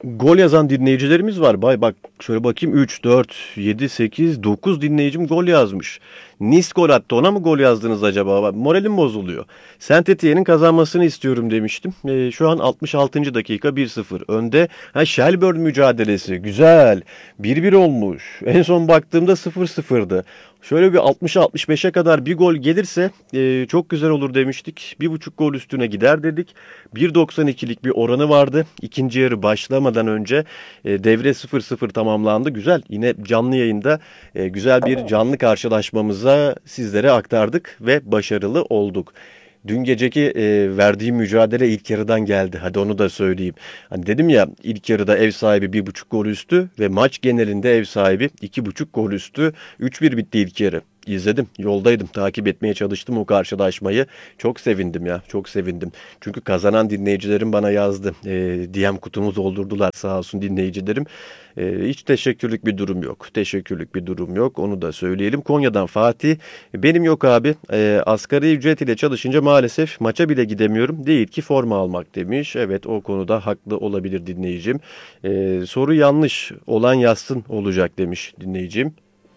Gol yazan dinleyicilerimiz var. Bak şöyle bakayım, 3, 4, 7, 8, 9 dinleyicim gol yazmış. Nice gol attı, ona mı gol yazdınız acaba? Moralim bozuluyor. Saint Etienne'in kazanmasını istiyorum demiştim. Şu an 66. dakika 1-0 önde. Shelbourne mücadelesi güzel. 1-1 olmuş. En son baktığımda 0-0'dı. Şöyle bir 60'a 65'e kadar bir gol gelirse çok güzel olur demiştik. 1,5 gol üstüne gider dedik. 1,92'lik bir oranı vardı. İkinci yarı başlamadan önce devre 0-0 tamamlandı. Güzel. Yine canlı yayında güzel bir canlı karşılaşmamıza sizlere aktardık ve başarılı olduk. Dün geceki verdiğim mücadele ilk yarıdan geldi. Hadi onu da söyleyeyim. Hani dedim ya, ilk yarıda ev sahibi 1,5 gol üstü ve maç genelinde ev sahibi 2,5 gol üstü. 3-1 bitti ilk yarı. İzledim, yoldaydım, takip etmeye çalıştım o karşılaşmayı. Çok sevindim ya, çok sevindim. Çünkü kazanan dinleyicilerim bana yazdı. DM kutumu doldurdular sağ olsun dinleyicilerim. Hiç teşekkürlük bir durum yok. Teşekkürlük bir durum yok. Onu da söyleyelim. Konya'dan Fatih. Benim yok abi. Asgari ücret ile çalışınca maalesef maça bile gidemiyorum. Değil ki forma almak demiş. Evet, o konuda haklı olabilir dinleyicim. Soru yanlış olan yazsın olacak demiş dinleyicim.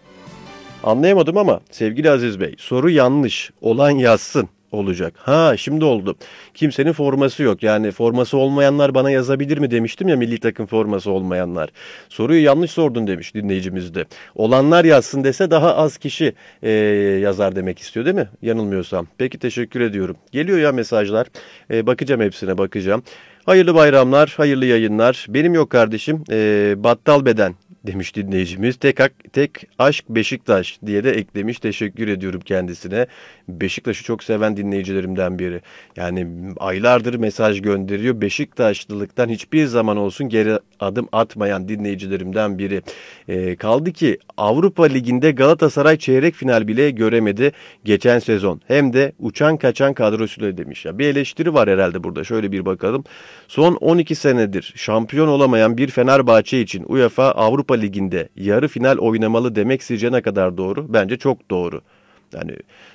Anlayamadım ama sevgili Aziz Bey, soru yanlış olan yazsın olacak. Ha, şimdi oldu. Kimsenin forması yok. Yani forması olmayanlar bana yazabilir mi demiştim ya, milli takım forması olmayanlar. Soruyu yanlış sordun demiş dinleyicimiz de. Olanlar yazsın dese daha az kişi yazar demek istiyor değil mi? Yanılmıyorsam. Peki, teşekkür ediyorum. Geliyor ya mesajlar. Bakacağım, hepsine bakacağım. Hayırlı bayramlar, hayırlı yayınlar. Benim yok kardeşim. Battal beden demiş dinleyicimiz. Tek aşk Beşiktaş diye de eklemiş. Teşekkür ediyorum kendisine. Beşiktaş'ı çok seven dinleyicilerimden biri. Yani aylardır mesaj gönderiyor. Beşiktaşlılıktan hiçbir zaman olsun geri adım atmayan dinleyicilerimden biri. Kaldı ki Avrupa Ligi'nde Galatasaray çeyrek final bile göremedi geçen sezon. Hem de uçan kaçan kadrosuyla demiş. Ya bir eleştiri var herhalde burada. Şöyle bir bakalım. Son 12 senedir şampiyon olamayan bir Fenerbahçe için UEFA Avrupa Ligi'nde yarı final oynamalı demek sizce ne kadar doğru? Bence çok doğru. Yani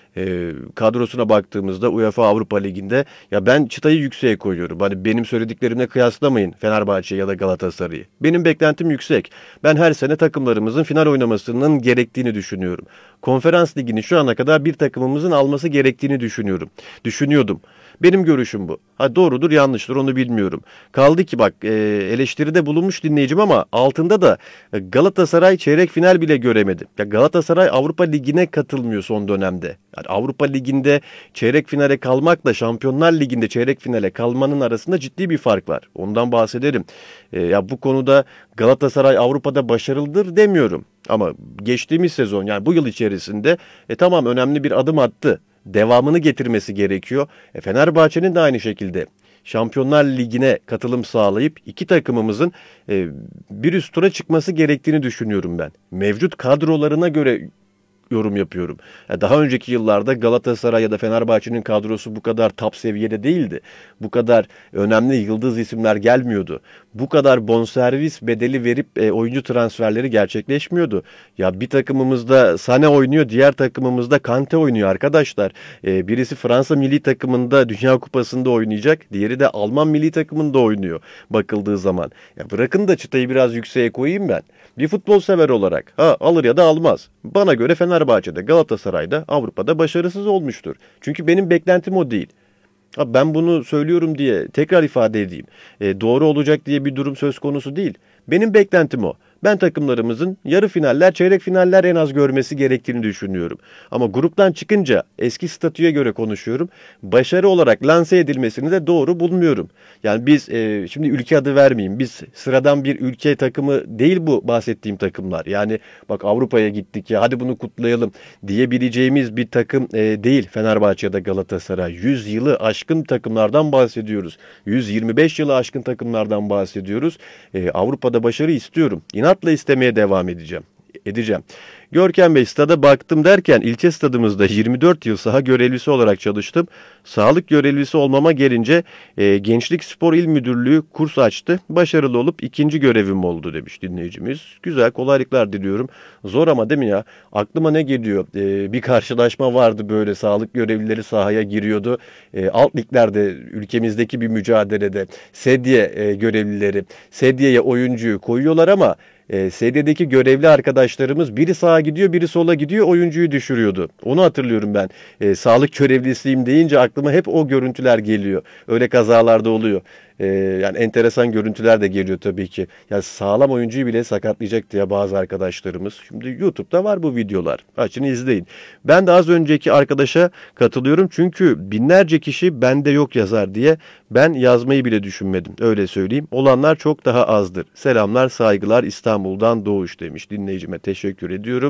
kadrosuna baktığımızda UEFA Avrupa Ligi'nde ya ben çıtayı yükseğe koyuyorum. Hani benim söylediklerimle kıyaslamayın Fenerbahçe ya da Galatasaray'ı. Benim beklentim yüksek. Ben her sene takımlarımızın final oynamasının gerektiğini düşünüyorum. Konferans Ligi'ni şu ana kadar bir takımımızın alması gerektiğini düşünüyordum. Benim görüşüm bu. Ha, doğrudur yanlıştır onu bilmiyorum. Kaldı ki bak, eleştiride bulunmuş dinleyicim ama altında da Galatasaray çeyrek final bile göremedi. Ya Galatasaray Avrupa Ligi'ne katılmıyor son dönemde. Yani Avrupa Ligi'nde çeyrek finale kalmakla Şampiyonlar Ligi'nde çeyrek finale kalmanın arasında ciddi bir fark var. Ondan bahsederim. Ya bu konuda Galatasaray Avrupa'da başarılıdır demiyorum. Ama geçtiğimiz sezon, yani bu yıl içerisinde tamam, önemli bir adım attı. Devamını getirmesi gerekiyor. Fenerbahçe'nin de aynı şekilde Şampiyonlar Ligi'ne katılım sağlayıp iki takımımızın bir üst tura çıkması gerektiğini düşünüyorum ben. Mevcut kadrolarına göre yorum yapıyorum. Daha önceki yıllarda Galatasaray ya da Fenerbahçe'nin kadrosu bu kadar top seviyede değildi. Bu kadar önemli yıldız isimler gelmiyordu. Bu kadar bonservis bedeli verip oyuncu transferleri gerçekleşmiyordu. Ya bir takımımızda Sané oynuyor, diğer takımımızda Kanté oynuyor arkadaşlar. Birisi Fransa milli takımında Dünya Kupası'nda oynayacak, diğeri de Alman milli takımında oynuyor bakıldığı zaman. Ya bırakın da çıtayı biraz yükseğe koyayım ben. Bir futbol sever olarak alır ya da almaz. Bana göre Fenerbahçe'de, Galatasaray'da Avrupa'da başarısız olmuştur. Çünkü benim beklentim o değil. Ben bunu söylüyorum diye tekrar ifade edeyim. Doğru olacak diye bir durum söz konusu değil. Benim beklentim o. Ben takımlarımızın yarı finaller, çeyrek finaller en az görmesi gerektiğini düşünüyorum. Ama gruptan çıkınca eski statüye göre konuşuyorum. Başarı olarak lanse edilmesini de doğru bulmuyorum. Yani biz şimdi ülke adı vermeyeyim. Biz sıradan bir ülke takımı değil bu bahsettiğim takımlar. Yani bak Avrupa'ya gittik ya, hadi bunu kutlayalım diyebileceğimiz bir takım değil Fenerbahçe ya da Galatasaray. 100 yılı aşkın takımlardan bahsediyoruz. 125 yılı aşkın takımlardan bahsediyoruz. Avrupa'da başarı istiyorum. İnatla istemeye devam edeceğim. edeceğim. Görkem Bey, stada baktım derken ilçe stadımızda 24 yıl saha görevlisi olarak çalıştım. Sağlık görevlisi olmama gelince Gençlik Spor İl Müdürlüğü kurs açtı. Başarılı olup ikinci görevim oldu demiş dinleyicimiz. Güzel, kolaylıklar diliyorum. Zor ama değil mi ya? Aklıma ne geliyor? Bir karşılaşma vardı, böyle sağlık görevlileri sahaya giriyordu. Alt liglerde, ülkemizdeki bir mücadelede sedye görevlileri sedyeye oyuncuyu koyuyorlar ama sedyedeki görevli arkadaşlarımız biri sağa gidiyor, biri sola gidiyor, oyuncuyu düşürüyordu. Onu hatırlıyorum ben. Sağlık görevlisiyim deyince aklıma hep o görüntüler geliyor. Öyle kazalarda oluyor. Yani enteresan görüntüler de geliyor tabii ki. Ya sağlam oyuncuyu bile sakatlayacaktı ya bazı arkadaşlarımız. Şimdi YouTube'da var bu videolar. Açın izleyin. Ben de az önceki arkadaşa katılıyorum. Çünkü binlerce kişi bende yok yazar diye ben yazmayı bile düşünmedim. Öyle söyleyeyim. Olanlar çok daha azdır. Selamlar, saygılar, İstanbul'dan Doğuş demiş. Dinleyicime teşekkür ediyorum.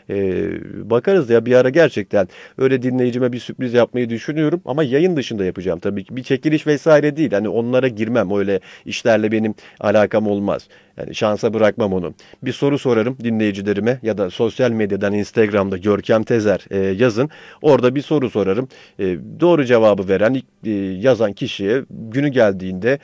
Bakarız ya bir ara, gerçekten öyle dinleyicime bir sürpriz yapmayı düşünüyorum. Ama yayın dışında yapacağım tabii ki. Bir çekiliş vesaire değil. Hani onlara girmem. Öyle işlerle benim alakam olmaz. Yani şansa bırakmam onu. Bir soru sorarım dinleyicilerime ya da sosyal medyadan, Instagram'da Görkem Tezer yazın. Orada bir soru sorarım. Doğru cevabı veren, yazan kişiye günü geldiğinde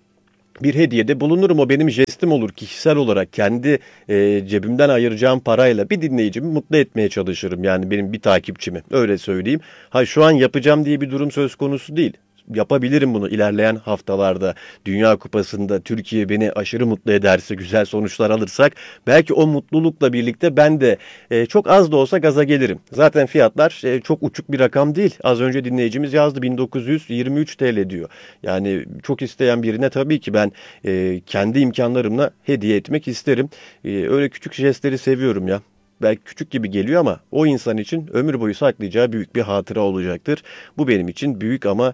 bir hediyede bulunurum. O benim jestim olur, kişisel olarak kendi cebimden ayıracağım parayla bir dinleyicimi mutlu etmeye çalışırım. Yani benim bir takipçimi, öyle söyleyeyim. Ha, şu an yapacağım diye bir durum söz konusu değil. Yapabilirim bunu ilerleyen haftalarda. Dünya Kupası'nda Türkiye beni aşırı mutlu ederse, güzel sonuçlar alırsak belki o mutlulukla birlikte ben de çok az da olsa gaza gelirim. Zaten fiyatlar çok uçuk bir rakam değil. Az önce dinleyicimiz yazdı, 1923 TL diyor. Yani çok isteyen birine tabii ki ben kendi imkanlarımla hediye etmek isterim. Öyle küçük jestleri seviyorum ya. Belki küçük gibi geliyor ama o insan için ömür boyu saklayacağı büyük bir hatıra olacaktır. Bu benim için büyük ama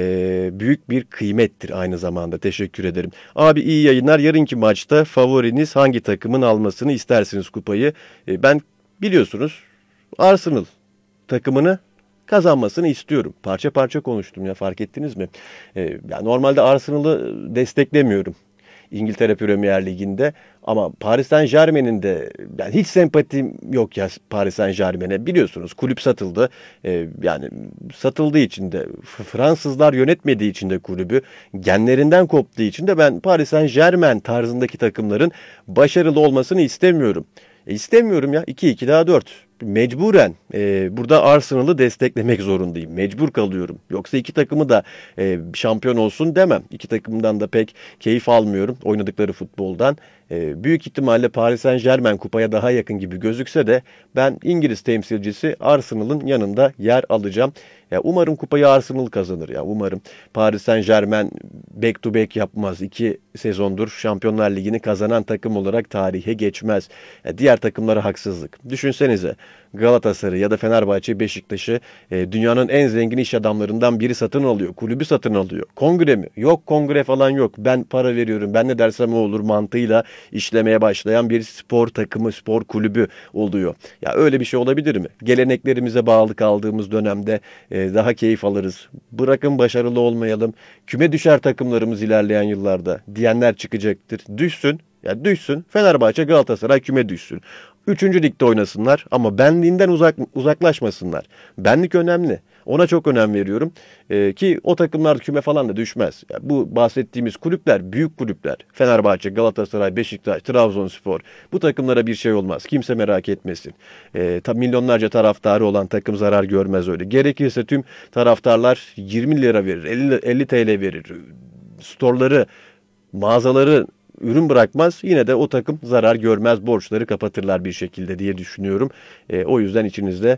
büyük bir kıymettir aynı zamanda. Teşekkür ederim. Abi iyi yayınlar. Yarınki maçta favoriniz hangi takımın almasını istersiniz kupayı? Ben biliyorsunuz Arsenal takımını kazanmasını istiyorum. Parça parça konuştum ya, fark ettiniz mi? Ya normalde Arsenal'ı desteklemiyorum İngiltere Premier Ligi'nde. Ama Paris Saint-Germain'in de yani hiç sempatim yok ya Paris Saint-Germain'e. Biliyorsunuz kulüp satıldı. Yani satıldığı için de, Fransızlar yönetmediği için de kulübü, genlerinden koptuğu için de ben Paris Saint-Germain tarzındaki takımların başarılı olmasını istemiyorum. İstemiyorum ya. 2-2 daha 4. Mecburen burada Arsenal'ı desteklemek zorundayım. Mecbur kalıyorum. Yoksa iki takımı da şampiyon olsun demem. İki takımdan da pek keyif almıyorum oynadıkları futboldan. Büyük ihtimalle Paris Saint-Germain kupaya daha yakın gibi gözükse de ben İngiliz temsilcisi Arsenal'ın yanında yer alacağım. Ya umarım kupayı Arsenal kazanır ya. Umarım Paris Saint-Germain back to back yapmaz. 2 sezondur Şampiyonlar Ligi'ni kazanan takım olarak tarihe geçmez. Ya diğer takımlara haksızlık. Düşünsenize, Galatasaray ya da Fenerbahçe, Beşiktaş'ı dünyanın en zengin iş adamlarından biri satın alıyor. Kulübü satın alıyor. Kongre mi? Yok, kongre falan yok. Ben para veriyorum. Ben ne dersem o olur mantığıyla işlemeye başlayan bir spor takımı, spor kulübü oluyor. Ya öyle bir şey olabilir mi? Geleneklerimize bağlı kaldığımız dönemde daha keyif alırız. Bırakın başarılı olmayalım. Küme düşer takımlarımız ilerleyen yıllarda diyenler çıkacaktır. Düşsün. Ya düşsün. Fenerbahçe, Galatasaray küme düşsün. Üçüncü ligde oynasınlar ama benliğinden uzaklaşmasınlar. Benlik önemli. Ona çok önem veriyorum. Ki o takımlar küme falan da düşmez. Yani bu bahsettiğimiz kulüpler büyük kulüpler. Fenerbahçe, Galatasaray, Beşiktaş, Trabzonspor. Bu takımlara bir şey olmaz. Kimse merak etmesin. Milyonlarca taraftarı olan takım zarar görmez öyle. Gerekirse tüm taraftarlar 20 lira verir, 50 TL verir. Storeları, mağazaları ürün bırakmaz. Yine de o takım zarar görmez. Borçları kapatırlar bir şekilde diye düşünüyorum. O yüzden içinizde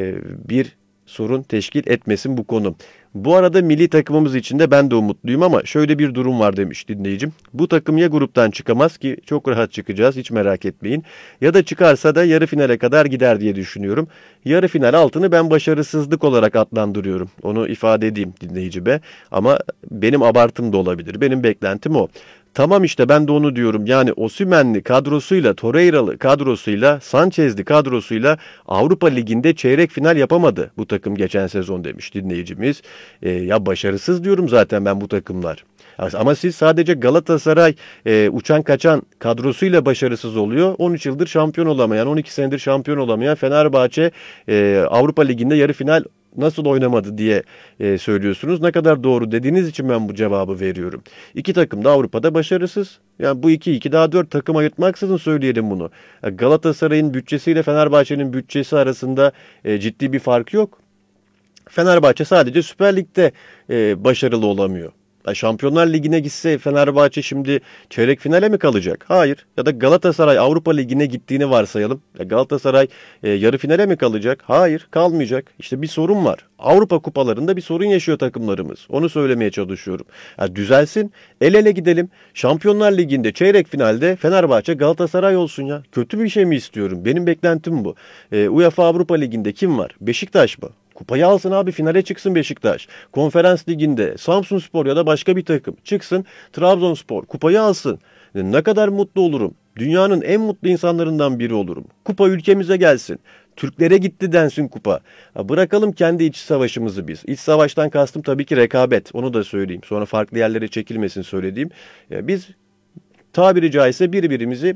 bir sorun teşkil etmesin bu konu. Bu arada milli takımımız için de ben de umutluyum ama şöyle bir durum var demiş dinleyicim. Bu takım ya gruptan çıkamaz ki çok rahat çıkacağız, hiç merak etmeyin. Ya da çıkarsa da yarı finale kadar gider diye düşünüyorum. Yarı final altını ben başarısızlık olarak adlandırıyorum. Onu ifade edeyim dinleyicime ama benim abartım da olabilir. Benim beklentim o. Tamam işte ben de onu diyorum. Yani Osimhen'li kadrosuyla, Torreira'lı kadrosuyla, Sanchez'li kadrosuyla Avrupa Ligi'nde çeyrek final yapamadı bu takım geçen sezon demiş dinleyicimiz. Ya başarısız diyorum zaten ben bu takımlar. Ama siz sadece Galatasaray uçan kaçan kadrosuyla başarısız oluyor. 13 yıldır şampiyon olamayan, 12 senedir şampiyon olamayan Fenerbahçe Avrupa Ligi'nde yarı final nasıl oynamadı diye söylüyorsunuz. Ne kadar doğru dediğiniz için ben bu cevabı veriyorum. İki takım da Avrupa'da başarısız. Yani bu iki daha 4 takım ayırtmaksızın söyleyelim bunu. Galatasaray'ın bütçesiyle Fenerbahçe'nin bütçesi arasında ciddi bir fark yok. Fenerbahçe sadece Süper Lig'de başarılı olamıyor. Şampiyonlar Ligi'ne gitse Fenerbahçe şimdi çeyrek finale mi kalacak? Hayır. Ya da Galatasaray Avrupa Ligi'ne gittiğini varsayalım. Galatasaray yarı finale mi kalacak? Hayır, kalmayacak. İşte bir sorun var. Avrupa kupalarında bir sorun yaşıyor takımlarımız. Onu söylemeye çalışıyorum. Düzelsin, el ele gidelim. Şampiyonlar Ligi'nde çeyrek finalde Fenerbahçe Galatasaray olsun ya. Kötü bir şey mi istiyorum? Benim beklentim bu. UEFA Avrupa Ligi'nde kim var? Beşiktaş mı? Kupayı alsın abi, finale çıksın Beşiktaş. Konferans liginde Samsunspor ya da başka bir takım çıksın, Trabzonspor kupayı alsın. Ne kadar mutlu olurum. Dünyanın en mutlu insanlarından biri olurum. Kupa ülkemize gelsin. Türklere gitti densin kupa. Bırakalım kendi iç savaşımızı biz. İç savaştan kastım tabii ki rekabet. Onu da söyleyeyim. Sonra farklı yerlere çekilmesin söylediğim. Biz tabiri caizse birbirimizi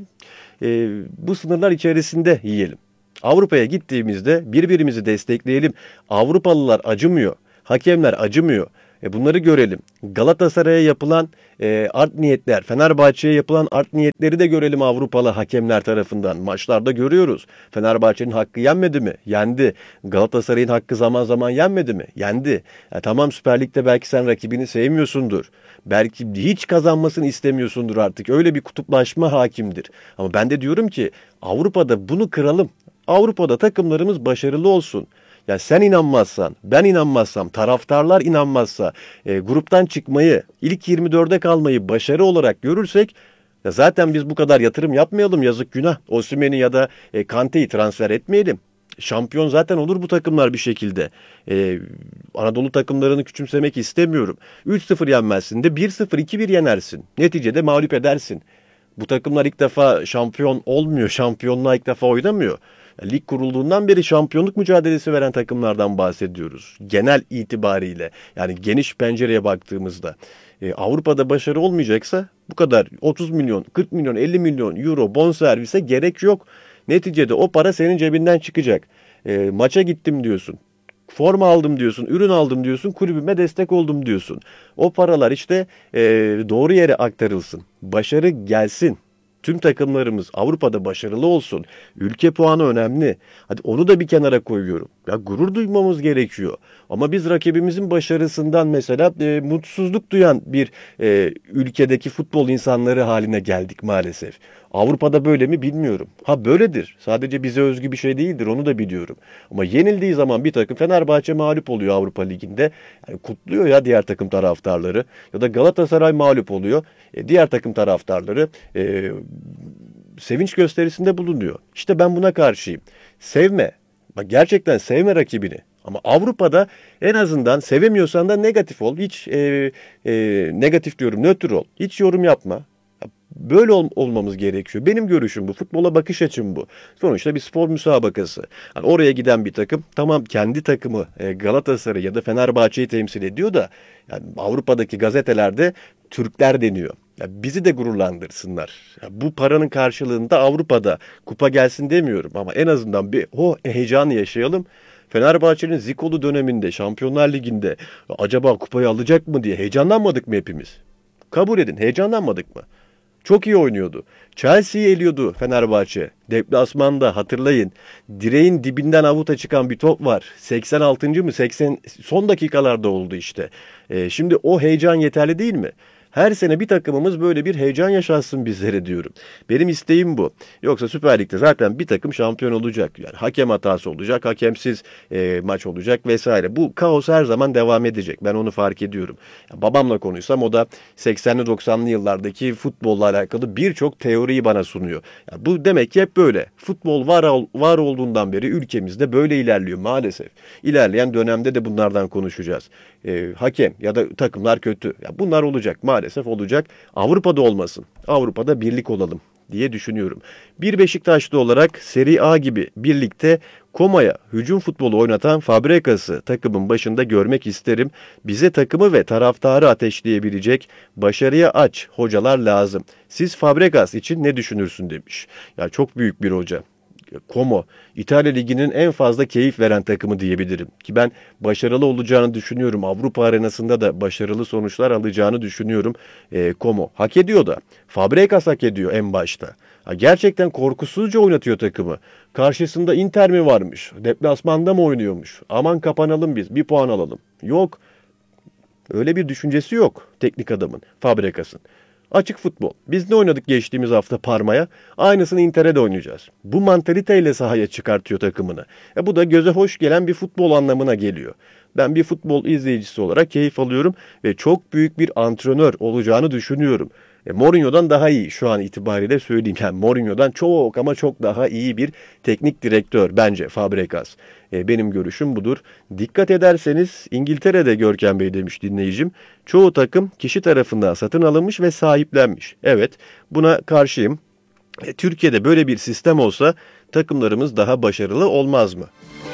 bu sınırlar içerisinde yiyelim. Avrupa'ya gittiğimizde birbirimizi destekleyelim. Avrupalılar acımıyor. Hakemler acımıyor. Bunları görelim. Galatasaray'a yapılan art niyetler, Fenerbahçe'ye yapılan art niyetleri de görelim Avrupalı hakemler tarafından. Maçlarda görüyoruz. Fenerbahçe'nin hakkı yenmedi mi? Yendi. Galatasaray'ın hakkı zaman zaman yenmedi mi? Yendi. Tamam, Süper Lig'de belki sen rakibini sevmiyorsundur. Belki hiç kazanmasını istemiyorsundur artık. Öyle bir kutuplaşma hakimdir. Ama ben de diyorum ki Avrupa'da bunu kıralım. Avrupa'da takımlarımız başarılı olsun. Ya sen inanmazsan, ben inanmazsam, taraftarlar inanmazsa, gruptan çıkmayı, ilk 24'e kalmayı başarı olarak görürsek, ya zaten biz bu kadar yatırım yapmayalım, yazık günah. Osimhen'i ya da Kante'yi transfer etmeyelim. Şampiyon zaten olur bu takımlar bir şekilde. Anadolu takımlarını küçümsemek istemiyorum. 3-0 yenmezsin de 1-0, 2-1 yenersin. Neticede mağlup edersin. Bu takımlar ilk defa şampiyon olmuyor, şampiyonluğa ilk defa oynamıyor. Lig kurulduğundan beri şampiyonluk mücadelesi veren takımlardan bahsediyoruz. Genel itibariyle, yani geniş pencereye baktığımızda. Avrupa'da başarı olmayacaksa bu kadar 30 milyon, 40 milyon, 50 milyon euro bonservise gerek yok. Neticede o para senin cebinden çıkacak. Maça gittim diyorsun. Forma aldım diyorsun, ürün aldım diyorsun, kulübüme destek oldum diyorsun. O paralar işte doğru yere aktarılsın. Başarı gelsin. Tüm takımlarımız Avrupa'da başarılı olsun. Ülke puanı önemli. Hadi onu da bir kenara koyuyorum. Ya gurur duymamız gerekiyor. Ama biz rakibimizin başarısından mesela mutsuzluk duyan bir ülkedeki futbol insanları haline geldik maalesef. Avrupa'da böyle mi bilmiyorum. Ha böyledir. Sadece bize özgü bir şey değildir, onu da biliyorum. Ama yenildiği zaman bir takım, Fenerbahçe mağlup oluyor Avrupa Ligi'nde. Yani kutluyor ya diğer takım taraftarları. Ya da Galatasaray mağlup oluyor. Diğer takım taraftarları sevinç gösterisinde bulunuyor. İşte ben buna karşıyım. Sevme. Bak gerçekten sevme rakibini. Ama Avrupa'da en azından sevemiyorsan da negatif ol. Hiç negatif diyorum, nötr ol. Hiç yorum yapma. Böyle olmamız gerekiyor. Benim görüşüm bu. Futbola bakış açım bu. Sonuçta bir spor müsabakası. Yani oraya giden bir takım tamam kendi takımı Galatasaray ya da Fenerbahçe'yi temsil ediyor da yani Avrupa'daki gazetelerde Türkler deniyor. Ya bizi de gururlandırsınlar. Ya bu paranın karşılığında Avrupa'da kupa gelsin demiyorum ama en azından bir heyecanı yaşayalım. Fenerbahçe'nin Zikolu döneminde Şampiyonlar Ligi'nde acaba kupayı alacak mı diye heyecanlanmadık mı hepimiz? Kabul edin, heyecanlanmadık mı? Çok iyi oynuyordu. Chelsea'yi eliyordu Fenerbahçe. Deplasmanda hatırlayın. Direğin dibinden avuta çıkan bir top var. 86. mı 80 son dakikalarda oldu işte. Şimdi o heyecan yeterli değil mi? Her sene bir takımımız böyle bir heyecan yaşatsın bizlere diyorum. Benim isteğim bu. Yoksa Süper Lig'de zaten bir takım şampiyon olacak. Yani hakem hatası olacak, hakemsiz maç olacak vesaire. Bu kaos her zaman devam edecek. Ben onu fark ediyorum. Ya, babamla konuşsam o da 80'li 90'lı yıllardaki futbolla alakalı birçok teoriyi bana sunuyor. Ya, bu demek ki hep böyle. Futbol var olduğundan beri ülkemizde böyle ilerliyor maalesef. İlerleyen dönemde de bunlardan konuşacağız. Hakem ya da takımlar kötü. Ya, bunlar olacak maalesef. maalesef olacak. Avrupa'da olmasın. Avrupa'da birlik olalım diye düşünüyorum. Bir Beşiktaşlı olarak Serie A gibi birlikte Koma'ya hücum futbolu oynatan Fabregas'ı takımın başında görmek isterim. Bize takımı ve taraftarı ateşleyebilecek, başarıya aç hocalar lazım. Siz Fabregas için ne düşünürsün demiş. Ya çok büyük bir hoca. Como, İtalya Ligi'nin en fazla keyif veren takımı diyebilirim. Ki ben başarılı olacağını düşünüyorum. Avrupa arenasında da başarılı sonuçlar alacağını düşünüyorum. Como hak ediyor da. Fabregas hak ediyor en başta. Ha, gerçekten korkusuzca oynatıyor takımı. Karşısında Inter mi varmış? Deplasmanda mı oynuyormuş? Aman kapanalım biz, bir puan alalım. Yok. Öyle bir düşüncesi yok teknik adamın, Fabregas'ın. Açık futbol. Biz ne oynadık geçtiğimiz hafta Parma'ya? Aynısını Inter'e de oynayacağız. Bu mantaliteyle sahaya çıkartıyor takımını. Bu da göze hoş gelen bir futbol anlamına geliyor. Ben bir futbol izleyicisi olarak keyif alıyorum ve çok büyük bir antrenör olacağını düşünüyorum. Mourinho'dan daha iyi şu an itibariyle söyleyeyim. Yani Mourinho'dan çok ama çok daha iyi bir teknik direktör bence Fabregas. Benim görüşüm budur. Dikkat ederseniz İngiltere'de Görkem Bey demiş dinleyicim. Çoğu takım kişi tarafından satın alınmış ve sahiplenmiş. Evet, buna karşıyım. Türkiye'de böyle bir sistem olsa takımlarımız daha başarılı olmaz mı?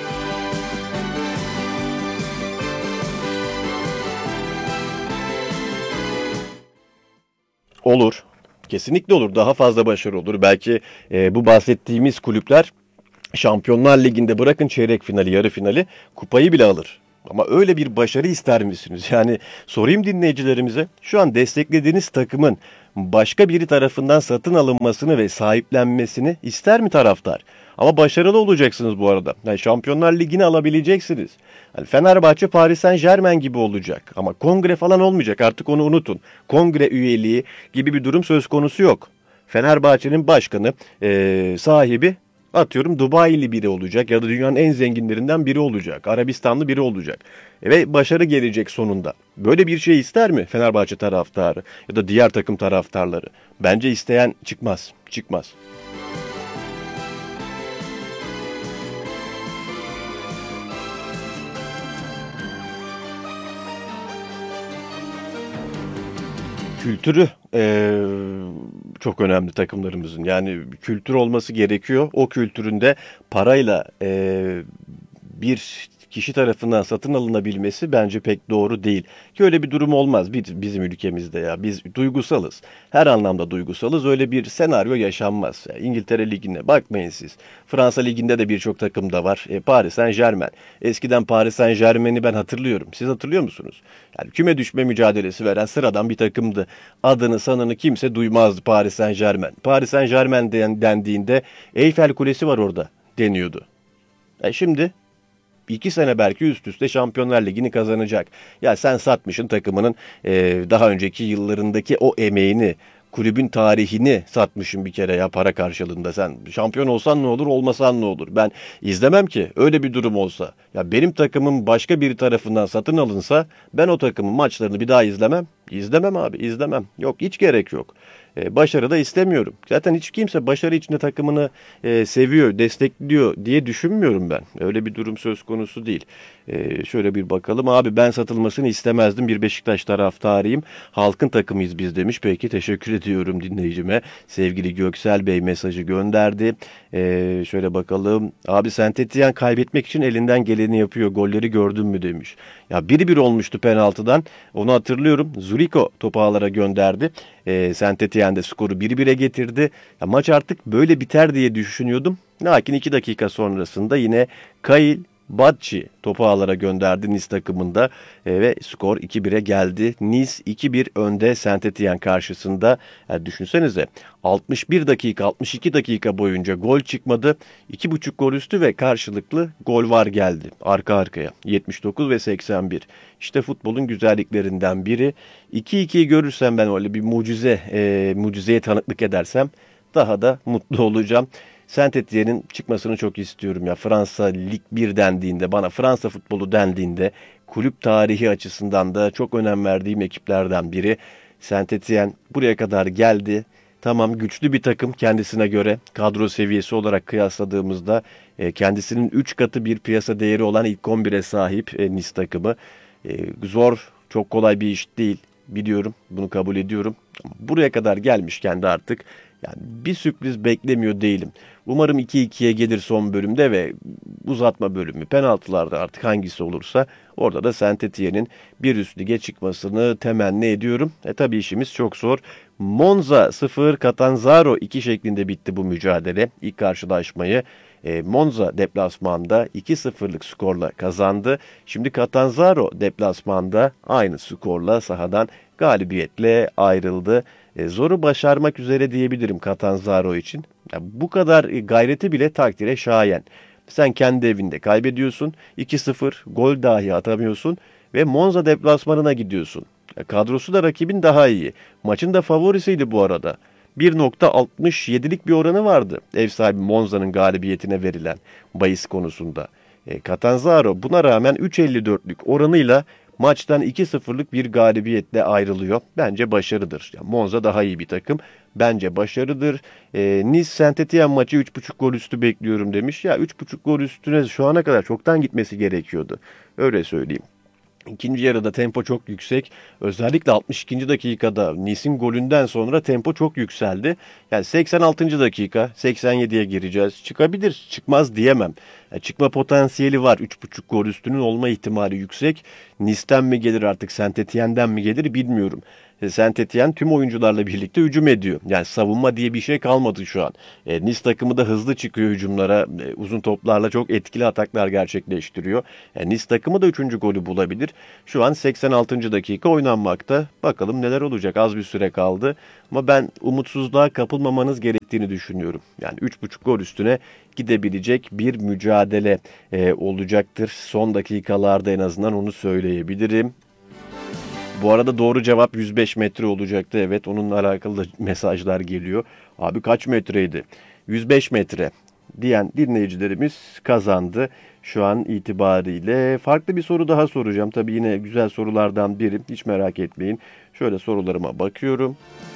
Olur. Kesinlikle olur. Daha fazla başarı olur. Belki bu bahsettiğimiz kulüpler Şampiyonlar Ligi'nde bırakın çeyrek finali, yarı finali kupayı bile alır. Ama öyle bir başarı ister misiniz? Yani sorayım dinleyicilerimize. Şu an desteklediğiniz takımın başka biri tarafından satın alınmasını ve sahiplenmesini ister mi taraftar? Ama başarılı olacaksınız bu arada. Yani Şampiyonlar Ligi'ni alabileceksiniz. Yani Fenerbahçe Paris Saint-Germain gibi olacak. Ama kongre falan olmayacak, artık onu unutun. Kongre üyeliği gibi bir durum söz konusu yok. Fenerbahçe'nin başkanı, sahibi atıyorum Dubai'li biri olacak ya da dünyanın en zenginlerinden biri olacak. Arabistanlı biri olacak. Ve başarı gelecek sonunda. Böyle bir şey ister mi Fenerbahçe taraftarı ya da diğer takım taraftarları? Bence isteyen çıkmaz. Çıkmaz. Kültürü çok önemli takımlarımızın. Yani kültür olması gerekiyor. O kültüründe parayla bir kişi tarafından satın alınabilmesi bence pek doğru değil. Ki öyle bir durum olmaz bizim ülkemizde ya. Biz duygusalız. Her anlamda duygusalız. Öyle bir senaryo yaşanmaz. Yani İngiltere Ligi'ne bakmayın siz. Fransa Ligi'nde de birçok takım da var. Paris Saint-Germain. Eskiden Paris Saint-Germain'i ben hatırlıyorum. Siz hatırlıyor musunuz? Yani küme düşme mücadelesi veren sıradan bir takımdı. Adını sanını kimse duymazdı Paris Saint-Germain. Paris Saint-Germain dendiğinde Eyfel Kulesi var orada deniyordu. Şimdi 2 sene belki üst üste Şampiyonlar Ligi'ni kazanacak. Ya sen satmışsın takımının daha önceki yıllarındaki o emeğini, kulübün tarihini satmışsın bir kere ya para karşılığında. Sen şampiyon olsan ne olur, olmasan ne olur? Ben izlemem ki öyle bir durum olsa. Ya benim takımım başka biri tarafından satın alınsa ben o takımın maçlarını bir daha izlemem. İzlemem abi, izlemem. Yok, hiç gerek yok. Başarı da istemiyorum. Zaten hiç kimse başarı içinde takımını seviyor, destekliyor diye düşünmüyorum ben. Öyle bir durum söz konusu değil. Şöyle bir bakalım. Abi ben satılmasını istemezdim. Bir Beşiktaş taraftarıyım. Halkın takımıyız biz demiş. Peki, teşekkür ediyorum dinleyicime. Sevgili Göksel Bey mesajı gönderdi. Şöyle bakalım. Abi Saint-Étienne kaybetmek için elinden geleni yapıyor. Golleri gördün mü demiş. Ya 1-1 olmuştu penaltıdan. Onu hatırlıyorum. Zurigo topu ağlara gönderdi. Saint-Étienne skoru 1-1'e getirdi. Ya maç artık böyle biter diye düşünüyordum. Lakin 2 dakika sonrasında yine Kail Batçi topu ağlara gönderdi Nice takımında ve skor 2-1'e geldi. Nice 2-1 önde Saint-Étienne karşısında. Yani düşünsenize 61 dakika 62 dakika boyunca gol çıkmadı. 2,5 gol üstü ve karşılıklı gol var geldi arka arkaya 79 ve 81. İşte futbolun güzelliklerinden biri. 2-2'yi görürsem ben öyle bir mucizeye tanıklık edersem daha da mutlu olacağım. Saint-Étienne'in çıkmasını çok istiyorum ya. Fransa Lig 1 dendiğinde, bana Fransa futbolu dendiğinde kulüp tarihi açısından da çok önem verdiğim ekiplerden biri. Saint-Étienne buraya kadar geldi. Tamam, güçlü bir takım kendisine göre, kadro seviyesi olarak kıyasladığımızda kendisinin 3 katı bir piyasa değeri olan ilk 11'e sahip Nice takımı. Zor, çok kolay bir iş değil. Biliyorum, bunu kabul ediyorum. Ama buraya kadar gelmişken de artık yani bir sürpriz beklemiyor değilim. Umarım 2-2'ye gelir son bölümde ve uzatma bölümü, penaltılarda artık hangisi olursa orada da Saint-Étienne'in bir üst lige çıkmasını temenni ediyorum. Tabii işimiz çok zor. Monza 0, Catanzaro 2 şeklinde bitti bu mücadele. İlk karşılaşmayı Monza deplasmanda 2-0'lık skorla kazandı. Şimdi Catanzaro deplasmanda aynı skorla sahadan galibiyetle ayrıldı. Zoru başarmak üzere diyebilirim Catanzaro için. Ya, bu kadar gayreti bile takdire şayan. Sen kendi evinde kaybediyorsun. 2-0 gol dahi atamıyorsun ve Monza deplasmanına gidiyorsun. Kadrosu da rakibin daha iyi. Maçın da favorisiydi bu arada. 1.67'lik bir oranı vardı ev sahibi Monza'nın galibiyetine verilen bahis konusunda. Catanzaro buna rağmen 3.54'lük oranıyla maçtan 2-0'lık bir galibiyetle ayrılıyor. Bence başarıdır. Yani Monza daha iyi bir takım. Bence başarıdır. Nice Saint-Étienne maçı 3.5 gol üstü bekliyorum demiş. Ya 3.5 gol üstüne şu ana kadar çoktan gitmesi gerekiyordu. Öyle söyleyeyim. İkinci yarıda tempo çok yüksek. Özellikle 62. dakikada Nice'in golünden sonra tempo çok yükseldi. Yani 86. dakika 87'ye gireceğiz. Çıkabilir, çıkmaz diyemem. Yani çıkma potansiyeli var. 3.5 gol üstünün olma ihtimali yüksek. Nice'ten mi gelir artık Saint-Étienne'den mi gelir bilmiyorum. Saint-Étienne tüm oyuncularla birlikte hücum ediyor. Yani savunma diye bir şey kalmadı şu an. Nice takımı da hızlı çıkıyor hücumlara. Uzun toplarla çok etkili ataklar gerçekleştiriyor. Nice takımı da 3. golü bulabilir. Şu an 86. dakika oynanmakta. Bakalım neler olacak. Az bir süre kaldı. Ama ben umutsuzluğa kapılmamanız gerektiğini düşünüyorum. Yani 3.5 gol üstüne gidebilecek bir mücadele olacaktır. Son dakikalarda en azından onu söyleyebilirim. Bu arada doğru cevap 105 metre olacaktı. Evet, onunla alakalı da mesajlar geliyor. Abi kaç metreydi? 105 metre diyen dinleyicilerimiz kazandı. Şu an itibariyle farklı bir soru daha soracağım. Tabii yine güzel sorulardan biri. Hiç merak etmeyin. Şöyle sorularıma bakıyorum.